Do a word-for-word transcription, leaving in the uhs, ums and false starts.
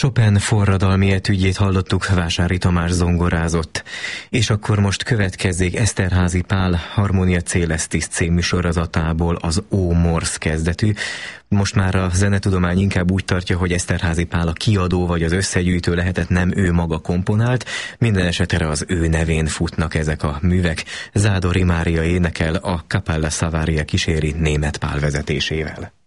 Chopin forradalmi etüdjét hallottuk, Vásári Tamás zongorázott. És akkor most következzék Eszterházy Pál Harmonia Coelestis című sorozatából az Ó Morsz kezdetű. Most már a zenetudomány inkább úgy tartja, hogy Eszterházy Pál a kiadó vagy az összegyűjtő lehetett, nem ő maga komponált. Minden esetre az ő nevén futnak ezek a művek. Zádori Mária énekel, a Cappella Savaria kíséri Németh Pál vezetésével.